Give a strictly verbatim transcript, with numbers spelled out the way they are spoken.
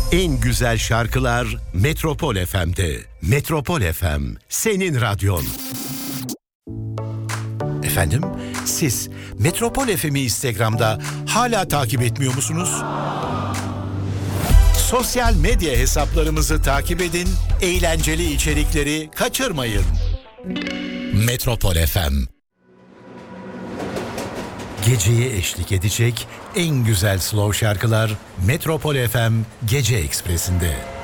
En güzel şarkılar Metropol F M'de. Metropol F M, senin radyon. Efendim, siz Metropol F M'i Instagram'da hala takip etmiyor musunuz? Sosyal medya hesaplarımızı takip edin, eğlenceli içerikleri kaçırmayın. Metropol F M. Geceye eşlik edecek en güzel slow şarkılar Metropol F M Gece Ekspresi'nde.